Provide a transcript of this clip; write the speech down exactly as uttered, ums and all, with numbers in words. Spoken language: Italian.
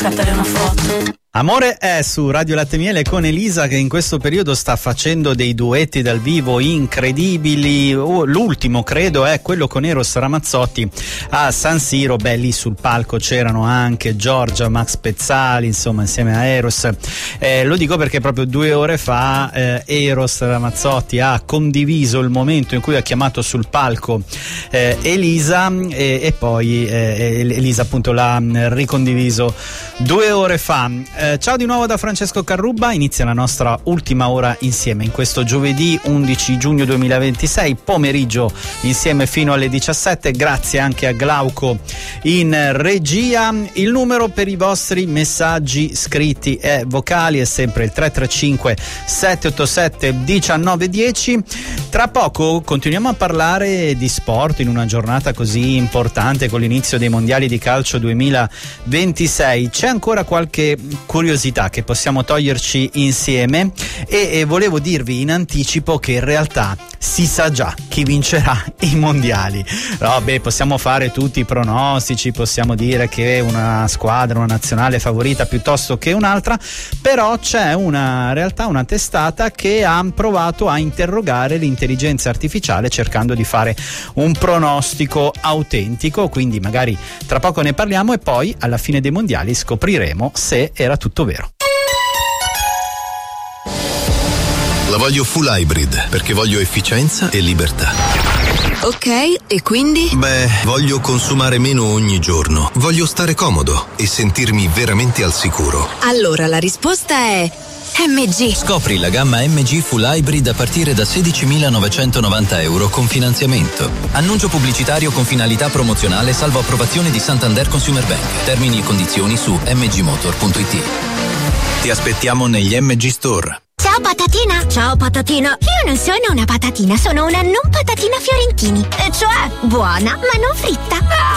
scattare una foto. Amore è su Radio Latte Miele con Elisa, che in questo periodo sta facendo dei duetti dal vivo incredibili. Oh, l'ultimo credo è quello con Eros Ramazzotti a San Siro. Beh, lì sul palco c'erano anche Giorgia, Max Pezzali, insomma, insieme a Eros. Eh, lo dico perché proprio due ore fa eh, Eros Ramazzotti ha condiviso il momento in cui ha chiamato sul palco eh, Elisa e, e poi eh, Elisa appunto l'ha ricondiviso due ore fa. Eh, ciao di nuovo da Francesco Carrubba, inizia la nostra ultima ora insieme in questo giovedì undici giugno duemilaventisei, pomeriggio insieme fino alle diciassette. Grazie anche a Glauco in regia. Il numero per i vostri messaggi scritti e vocali è sempre il tre tre cinque sette otto sette uno nove uno zero. Tra poco continuiamo a parlare di sport in una giornata così importante con l'inizio dei mondiali di calcio duemilaventisei. C'è ancora qualche curiosità che possiamo toglierci insieme e, e volevo dirvi in anticipo che in realtà si sa già chi vincerà i mondiali. No, beh, possiamo fare tutti i pronostici, possiamo dire che una squadra, una nazionale favorita piuttosto che un'altra, però c'è una in realtà una testata che ha provato a interrogare l'intelligenza artificiale cercando di fare un pronostico autentico, quindi magari tra poco ne parliamo e poi alla fine dei mondiali scopriremo se era tutto vero. La voglio full hybrid perché voglio efficienza e libertà. Ok, e quindi? Beh, voglio consumare meno ogni giorno. Voglio stare comodo e sentirmi veramente al sicuro. Allora la risposta è M G. Scopri la gamma M G Full Hybrid a partire da sedicimilanovecentonovanta euro con finanziamento. Annuncio pubblicitario con finalità promozionale salvo approvazione di Santander Consumer Bank. Termini e condizioni su m g motor punto i t. Ti aspettiamo negli M G Store. Ciao patatina! Ciao patatina! Io non sono una patatina, sono una non patatina Fiorentini. E cioè, buona, ma non fritta.